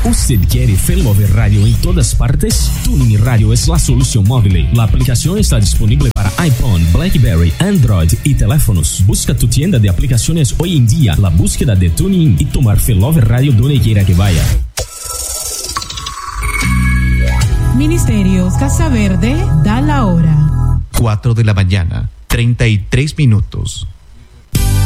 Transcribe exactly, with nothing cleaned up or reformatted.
¿Usted quiere Failover Radio en todas partes? Tuning Radio es la solución móvil. La aplicación está disponible para iPhone, BlackBerry, Android y teléfonos. Busca tu tienda de aplicaciones hoy en día, la búsqueda de Tuning y tomar Failover Radio donde quiera que vaya. Ministerios Casa Verde da la hora. cuatro de la mañana, treinta y tres minutos.